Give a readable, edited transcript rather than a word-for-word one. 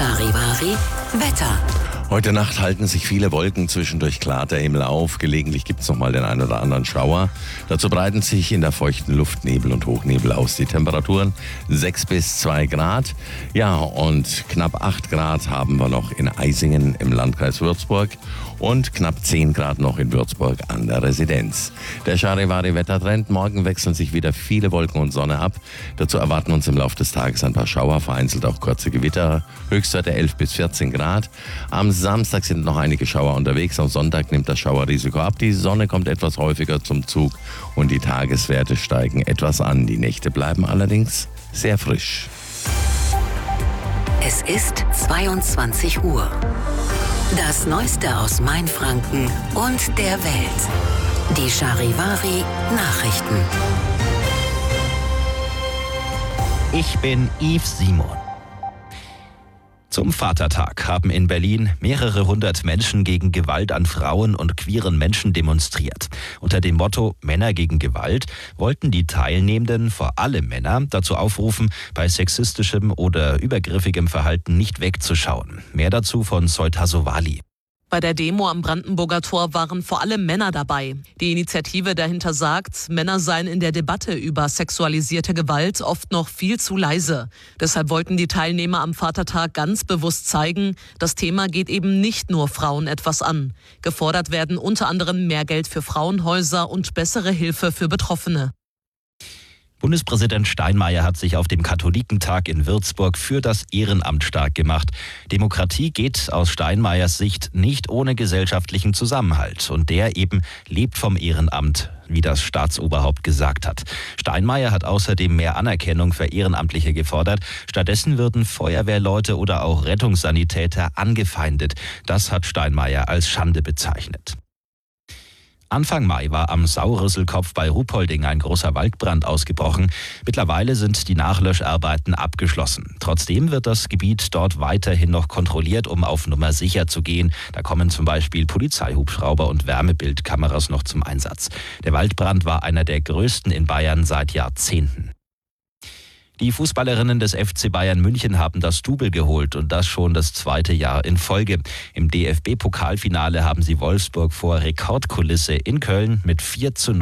Charivari Wetter. Heute Nacht halten sich viele Wolken, zwischendurch klart der Himmel auf. Gelegentlich gibt es noch mal den einen oder anderen Schauer. Dazu breiten sich in der feuchten Luft Nebel und Hochnebel aus. Die Temperaturen 6 bis 2 Grad. Ja, und knapp 8 Grad haben wir noch in Eisingen im Landkreis Würzburg und knapp 10 Grad noch in Würzburg an der Residenz. Der Charivari-Wettertrend: morgen wechseln sich wieder viele Wolken und Sonne ab. Dazu erwarten uns im Laufe des Tages ein paar Schauer, vereinzelt auch kurze Gewitter. Höchstwerte 11 bis 14 Grad. Am Samstag sind noch einige Schauer unterwegs. Am Sonntag nimmt das Schauerrisiko ab. Die Sonne kommt etwas häufiger zum Zug und die Tageswerte steigen etwas an. Die Nächte bleiben allerdings sehr frisch. Es ist 22 Uhr. Das Neueste aus Mainfranken und der Welt. Die Charivari Nachrichten. Ich bin Yves Simon. Zum Vatertag haben in Berlin mehrere hundert Menschen gegen Gewalt an Frauen und queeren Menschen demonstriert. Unter dem Motto Männer gegen Gewalt wollten die Teilnehmenden, vor allem Männer, dazu aufrufen, bei sexistischem oder übergriffigem Verhalten nicht wegzuschauen. Mehr dazu von Soltaso Wali. Bei der Demo am Brandenburger Tor waren vor allem Männer dabei. Die Initiative dahinter sagt, Männer seien in der Debatte über sexualisierte Gewalt oft noch viel zu leise. Deshalb wollten die Teilnehmer am Vatertag ganz bewusst zeigen, das Thema geht eben nicht nur Frauen etwas an. Gefordert werden unter anderem mehr Geld für Frauenhäuser und bessere Hilfe für Betroffene. Bundespräsident Steinmeier hat sich auf dem Katholikentag in Würzburg für das Ehrenamt stark gemacht. Demokratie geht aus Steinmeiers Sicht nicht ohne gesellschaftlichen Zusammenhalt. Und der eben lebt vom Ehrenamt, wie das Staatsoberhaupt gesagt hat. Steinmeier hat außerdem mehr Anerkennung für Ehrenamtliche gefordert. Stattdessen würden Feuerwehrleute oder auch Rettungssanitäter angefeindet. Das hat Steinmeier als Schande bezeichnet. Anfang Mai war am Saurisselkopf bei Ruhpolding ein großer Waldbrand ausgebrochen. Mittlerweile sind die Nachlöscharbeiten abgeschlossen. Trotzdem wird das Gebiet dort weiterhin noch kontrolliert, um auf Nummer sicher zu gehen. Da kommen zum Beispiel Polizeihubschrauber und Wärmebildkameras noch zum Einsatz. Der Waldbrand war einer der größten in Bayern seit Jahrzehnten. Die Fußballerinnen des FC Bayern München haben das Double geholt und das schon das 2. Jahr in Folge. Im DFB-Pokalfinale haben sie Wolfsburg vor Rekordkulisse in Köln mit 4:0